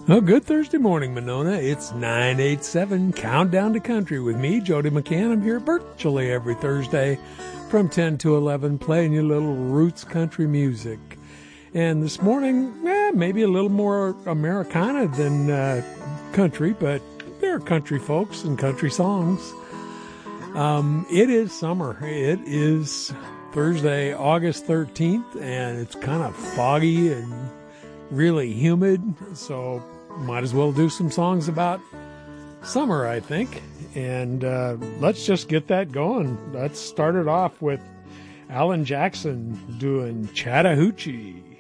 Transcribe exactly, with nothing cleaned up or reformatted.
Oh, good Thursday morning, Monona. It's nine eight seven, Countdown to Country with me, Jody McCann. I'm here virtually every Thursday from ten to eleven, playing you little roots country music. And this morning, eh, maybe a little more Americana than uh, country, but there are country folks and country songs. Um, it is summer. It is Thursday, August thirteenth, and it's kind of foggy and really humid, so might as well do some songs about summer, I think. And uh, let's just get that going. Let's start it off with Alan Jackson doing Chattahoochee.